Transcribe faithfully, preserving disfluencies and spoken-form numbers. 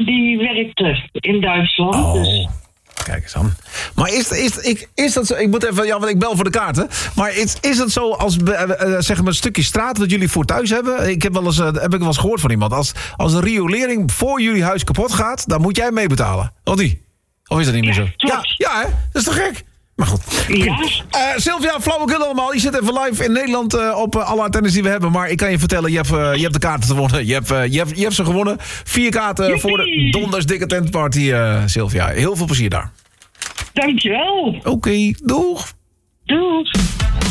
die werkte in Duitsland. Oh. Dus. Kijk eens aan. Maar is, is, ik, is dat zo? Ik moet even, ja, want ik bel voor de kaarten. Maar is, is het zo als uh, uh, zeg maar een stukje straat dat jullie voor thuis hebben? Ik heb wel eens, uh, heb ik wel eens gehoord van iemand. Als, als de riolering voor jullie huis kapot gaat, dan moet jij meebetalen. Of niet? Of is dat niet meer zo? Klopt. Ja, ja, hè? Dat is toch gek? Maar goed. Ja. Uh, Sylvia, flauwekul allemaal. Je zit even live in Nederland uh, op uh, alle antennes die we hebben. Maar ik kan je vertellen, je hebt, uh, je hebt de kaarten gewonnen. Je hebt, uh, je hebt, je hebt ze gewonnen. Vier kaarten Joepie. voor de Donders Dikke Tentparty, uh, Sylvia. Heel veel plezier daar. Dankjewel. Oké, okay, doeg. Doeg.